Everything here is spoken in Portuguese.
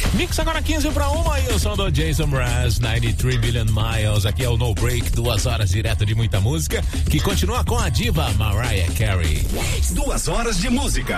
Mix agora 15 para 1 e o som do Jason Mraz, 93 Million Miles. Aqui é o No Break, 2 horas direto de muita música, que continua com a diva Mariah Carey. 2 horas de música